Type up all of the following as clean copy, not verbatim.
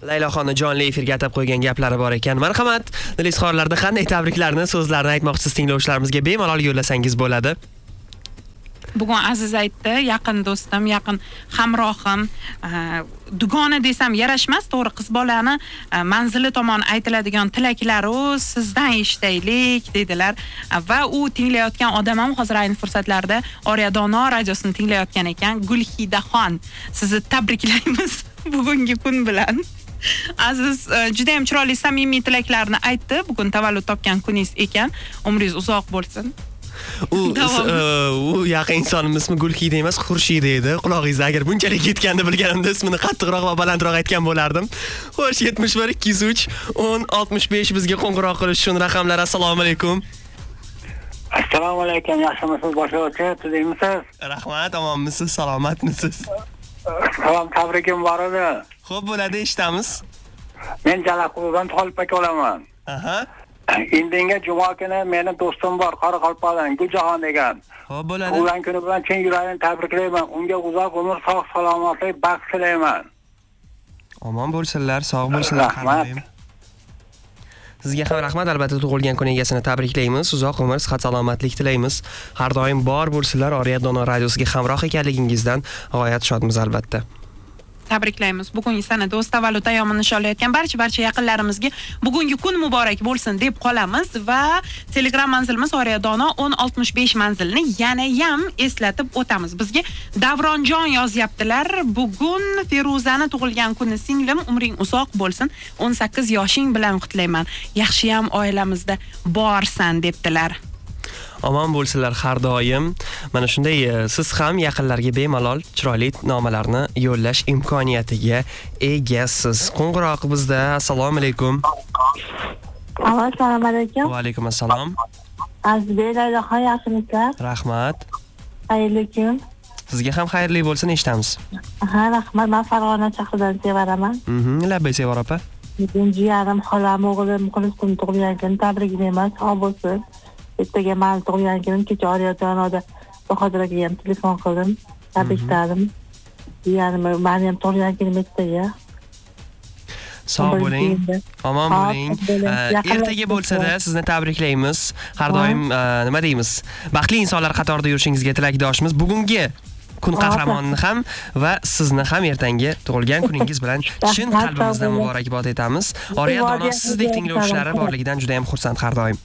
Layloxonni jonli efirga atab qo'ygan gaplari bor ekan. Marhamat, dil izhorlarida qanday tabriklarni, so'zlarni aytmoqchisiz tinglovchilarimizga bemalol yo'llasangiz bo'ladi. Bugun Aziz aytdi, yaqin do'stim, yaqin hamrohim, dugona desam yarashmas, to'g'ri, qiz bolani manzili tomon aytiladigan tilaklari sizdan eshitaylik dedilar va u tinglayotgan odam ham hozir ayni fursatlarda Oriya Dono radiosini tinglayotgan ekan. Gulhidaxon, sizni tabriklaymiz bugungi kun bilan. Aziz juda ham chiroyli samimiy tilaklarni aytdi. Bugun tavallud topgan kuningiz ekan. Umringiz uzoq bo'lsin. U yaqin insoнимizmi Gulhida emas, Xurshida edi. Qulog'ingizda agar bunchalik ketganini bilganimda ismini qattiqroq va balandroq aytgan bo'lardim. Xo'sh, 71 203 10 65 bizga qo'ng'iroq qilish uchun raqamlar. Assalomu alaykum. Assalomu alaykum, yaxshimisiz boshlovchi, tuzingmisiz? Rahmat, omonmisiz, salomatmisiz? Salom, tabrikim bor edi. Xo'p, bo'ladi, eshitamiz. Men Jalaquldan Tolib aka olaman. Aha. Indinga juma kuni meni do'stim bor, Qoraqalpoqdan, Guljahon degan. Xo'p, bo'ladi. Tug'ilgan kuni bilan chin yurakdan tabriklayman. Unga uzoq umr, sog' salomatlik, baxt tilayman. Omon bo'lsinlar, sog' bo'lsinlar. Rahmat. Sizga ham rahmat, albatta tug'ilgan kun egasini tabriklaymiz. Uzoq umr, sihat, salomatlik tilaymiz. Har doim bor bo'lsinlar. Oriya Dono radiosiga hamroh ekanligingizdan g'oyat shodmiz albatta. Tabriklaymiz. Bugungi sana do'st tavallud ayyomini nishonlayotgan barcha yaqinlarimizga bugungi kun muborak bo'lsin deb qolamiz va Telegram manzilimiz Oriya Dono 1065 manzilini yana ham eslatib o'tamiz. Bizga Davronjon yozyaptilar. Bugun Feruzani tug'ilgan kuni singlim, umring uzoq bo'lsin. 18 yoshing bilan qutlayman. Yaxshi ham oilamizda borsan debdilar. Omon bo'lsinlar har doim. Mana shunday siz ham yaqinlarga bemalol chiroyli nomalarni yo'llash imkoniyatiga egasiz. Qo'ng'iroq bizda. Assalomu alaykum. Assalomu alaykum. Va alaykum assalom. Azizbek, Layloxon, yaxshimisizlar? Rahmat. Xayrli kun. Sizga ham xayrli bo'lsin, eshitamiz. Ha, rahmat. Men Farg'ona shahridan Sevaraman. Labbay Sevara opa. Bugun jiyanim, xolam, o'g'lim, Muxlisning tug'ilgan kuni tabriklayman. Sog' bo'lsin. Ertaga men tug'ilgan kunim kecha Oriya Donoda Bahodir akaga ham telefon qildim, tabrikladim. Jiyanim, meni ham tug'ilgan kunim ertaga. Sog' bo'ling, omon bo'ling. Ertaga bo'lsa-da sizni tabriklaymiz. Har doim nima deymiz? Baxtli insonlar qatorida yurishingizga tilakdoshmiz. Bugungi kun qahramonini ham va sizni ham ertangi tug'ilgan kuningiz bilan chin qalbimizdan muborakbod etamiz. Oriya Dono sizdek tinglovchilari borligidan juda ham xursand har doim.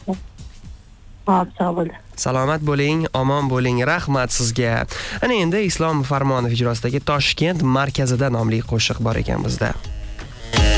Salomat bo'ling, omon bo'ling. Rahmat sizga. Ana endi Islom Farmonov ijrosidagi Toshkent markazida nomli qo'shiq bor ekan bizda.